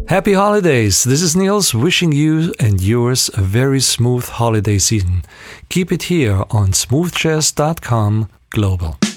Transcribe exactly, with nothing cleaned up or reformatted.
Happy holidays! This is Niels wishing you and yours a very smooth holiday season. Keep it here on smooth jazz dot com Global.